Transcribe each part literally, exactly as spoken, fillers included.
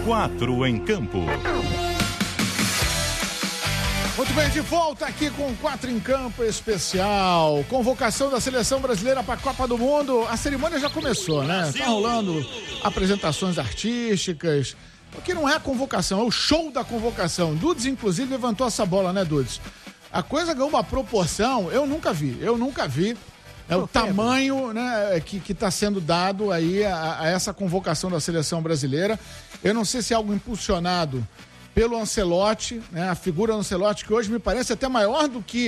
Quatro em Campo. Muito bem, de volta aqui com Quatro em Campo especial. Convocação da seleção brasileira para a Copa do Mundo. A cerimônia já começou, né? Tá rolando apresentações artísticas. O que não é a convocação, é o show da convocação. Dudes, inclusive, levantou essa bola, né, Dudes? A coisa ganhou uma proporção, eu nunca vi, eu nunca vi. É o tamanho, né, que que está sendo dado aí a, a essa convocação da seleção brasileira. Eu não sei se é algo impulsionado pelo Ancelotti, né, a figura do Ancelotti, que hoje me parece até maior do que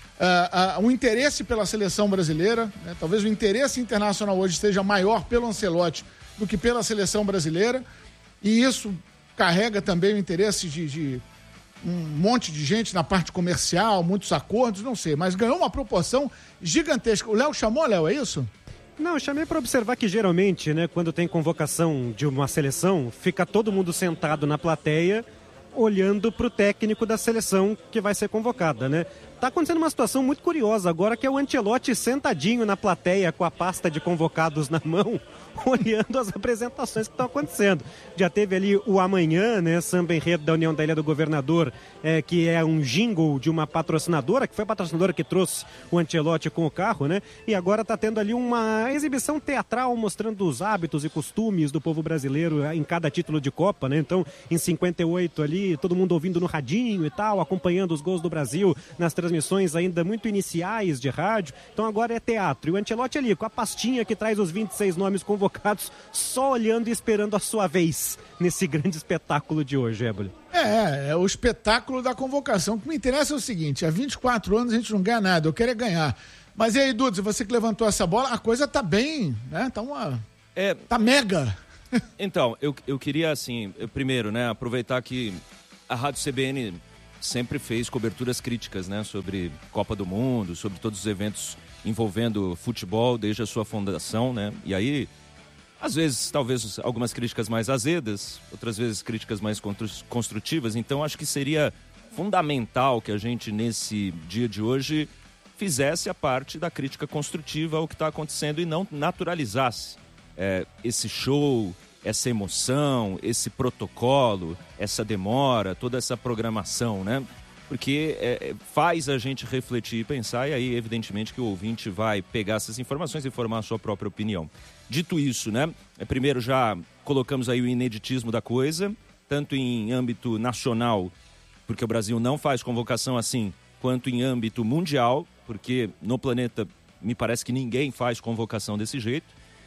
uh, uh, o interesse pela seleção brasileira, né? Talvez o interesse internacional hoje seja maior pelo Ancelotti do que pela seleção brasileira, e isso carrega também o interesse de, de um monte de gente na parte comercial, muitos acordos, não sei, mas ganhou uma proporção gigantesca. O Léo chamou, Léo, é isso? Não, eu chamei para observar que geralmente, né, quando tem convocação de uma seleção, fica todo mundo sentado na plateia olhando para o técnico da seleção que vai ser convocada, né? Tá acontecendo uma situação muito curiosa agora, que é o Ancelotti sentadinho na plateia com a pasta de convocados na mão, olhando as apresentações que estão acontecendo. Já teve ali o Amanhã, né, samba enredo da União da Ilha do Governador, é, que é um jingle de uma patrocinadora, que foi a patrocinadora que trouxe o Ancelotti com o carro, né? E agora tá tendo ali uma exibição teatral mostrando os hábitos e costumes do povo brasileiro em cada título de Copa, né? Então, em cinquenta e oito ali, todo mundo ouvindo no radinho e tal, acompanhando os gols do Brasil nas transmissões ainda muito iniciais de rádio. Então agora é teatro. E o Ancelotti ali, com a pastinha que traz os vinte e seis nomes convocados, só olhando e esperando a sua vez nesse grande espetáculo de hoje, Ébole. É, é o espetáculo da convocação. O que me interessa é o seguinte, há vinte e quatro anos a gente não ganha nada, eu quero é ganhar. Mas e aí, Dudes, você que levantou essa bola, a coisa tá bem, né? Tá uma... É... Tá mega. Então, eu, eu queria, assim, eu, primeiro, né, aproveitar que a Rádio C B N sempre fez coberturas críticas, né, sobre Copa do Mundo, sobre todos os eventos envolvendo futebol desde a sua fundação, né? E aí, às vezes, talvez algumas críticas mais azedas, outras vezes críticas mais construtivas. Então, acho que seria fundamental que a gente, nesse dia de hoje, fizesse a parte da crítica construtiva ao que está acontecendo e não naturalizasse é, esse show, essa emoção, esse protocolo, essa demora, toda essa programação, né? Porque é, faz a gente refletir e pensar, e aí, evidentemente, que o ouvinte vai pegar essas informações e formar a sua própria opinião. Dito isso, né? Primeiro já colocamos aí o ineditismo da coisa, tanto em âmbito nacional, porque o Brasil não faz convocação assim, quanto em âmbito mundial, porque no planeta me parece que ninguém faz convocação desse jeito.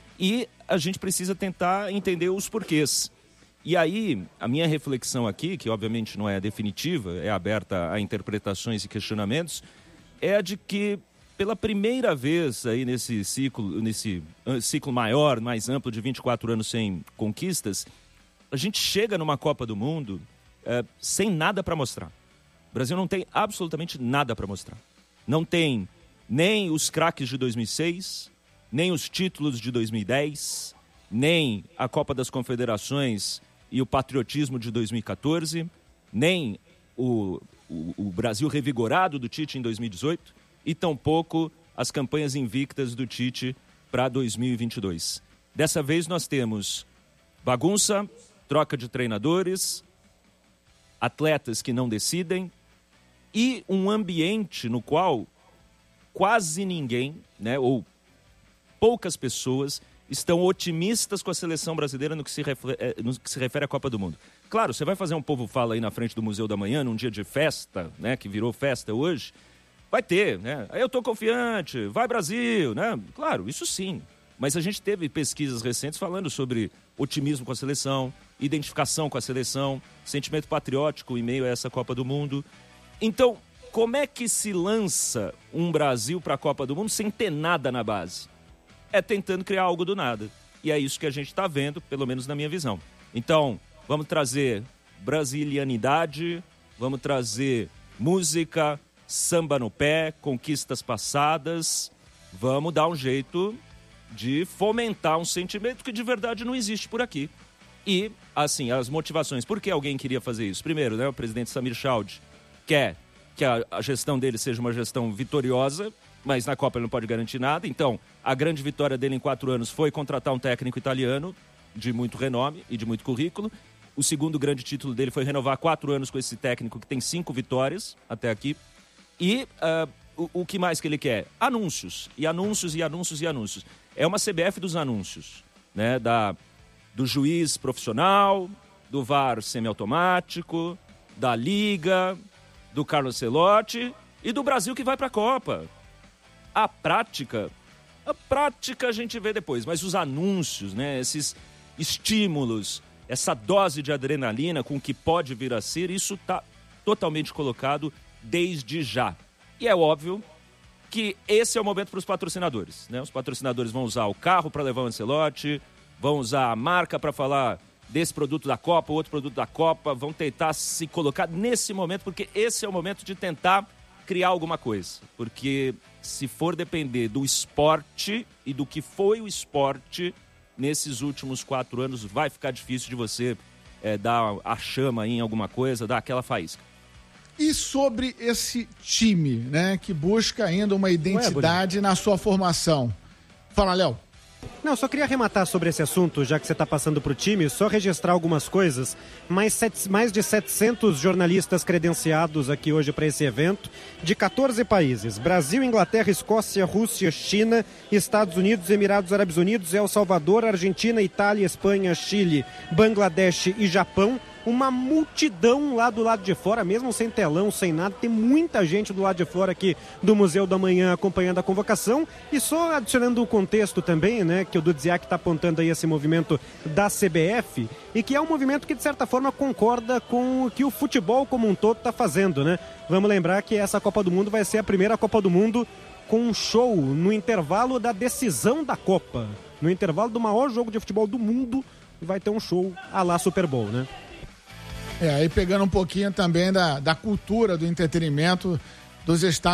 E a gente precisa tentar entender os porquês. E aí, a minha reflexão aqui, que obviamente não é definitiva, é aberta a interpretações e questionamentos, é a de que, pela primeira vez aí nesse ciclo, nesse ciclo maior, mais amplo de vinte e quatro anos sem conquistas, a gente chega numa Copa do Mundo é, sem nada para mostrar. O Brasil não tem absolutamente nada para mostrar. Não tem nem os craques de dois mil e seis, nem os títulos de dois mil e dez, nem a Copa das Confederações e o patriotismo de dois mil e catorze, nem o, o, o Brasil revigorado do Tite em dois mil e dezoito e tampouco as campanhas invictas do Tite para dois mil e vinte e dois. Dessa vez nós temos bagunça, troca de treinadores, atletas que não decidem e um ambiente no qual quase ninguém, né, ou poucas pessoas estão otimistas com a seleção brasileira no que, se refere, no que se refere à Copa do Mundo. Claro, você vai fazer um povo fala aí na frente do Museu da Manhã, num dia de festa, né, que virou festa hoje, vai ter, né? Aí eu tô confiante, vai Brasil, né? Claro, isso sim. Mas a gente teve pesquisas recentes falando sobre otimismo com a seleção, identificação com a seleção, sentimento patriótico em meio a essa Copa do Mundo. Então, como é que se lança um Brasil para a Copa do Mundo sem ter nada na base? É tentando criar algo do nada. E é isso que a gente está vendo, pelo menos na minha visão. Então, vamos trazer brasilianidade, vamos trazer música, samba no pé, conquistas passadas. Vamos dar um jeito de fomentar um sentimento que de verdade não existe por aqui. E, assim, as motivações. Por que alguém queria fazer isso? Primeiro, né, o presidente Samir Chowdhury quer que a, a gestão dele seja uma gestão vitoriosa, mas na Copa ele não pode garantir nada. Então, a grande vitória dele em quatro anos foi contratar um técnico italiano de muito renome e de muito currículo. O segundo grande título dele foi renovar quatro anos com esse técnico que tem cinco vitórias até aqui. E uh, o, o que mais que ele quer? Anúncios. E anúncios, e anúncios, e anúncios. É uma C B F dos anúncios, né? Da, do juiz profissional, do V A R semiautomático, da Liga, do Carlos Ancelotti e do Brasil que vai para a Copa. A prática, a prática a gente vê depois, mas os anúncios, né? Esses estímulos, essa dose de adrenalina com o que pode vir a ser, isso está totalmente colocado desde já. E é óbvio que esse é o momento para os patrocinadores, né? Os patrocinadores vão usar o carro para levar o Ancelotti, vão usar a marca para falar desse produto da Copa, outro produto da Copa, vão tentar se colocar nesse momento, porque esse é o momento de tentar criar alguma coisa. Porque se for depender do esporte e do que foi o esporte nesses últimos quatro anos, vai ficar difícil de você é, dar a chama aí em alguma coisa, dar aquela faísca. E sobre esse time, né, que busca ainda uma identidade na sua formação? Fala, Léo. Não, só queria arrematar sobre esse assunto, já que você está passando para o time, só registrar algumas coisas. Mais, sete, mais de setecentos jornalistas credenciados aqui hoje para esse evento, de quatorze países: Brasil, Inglaterra, Escócia, Rússia, China, Estados Unidos, Emirados Árabes Unidos, El Salvador, Argentina, Itália, Espanha, Chile, Bangladesh e Japão. Uma multidão lá do lado de fora, mesmo sem telão, sem nada. Tem muita gente do lado de fora aqui do Museu da Manhã acompanhando a convocação. E só adicionando o contexto também, né, que o Dudziak está apontando aí esse movimento da C B F, e que é um movimento que, de certa forma, concorda com o que o futebol como um todo está fazendo, né? Vamos lembrar que essa Copa do Mundo vai ser a primeira Copa do Mundo com um show no intervalo da decisão da Copa. No intervalo do maior jogo de futebol do mundo, vai ter um show à la Super Bowl, né? É, aí pegando um pouquinho também da, da cultura do entretenimento dos Estados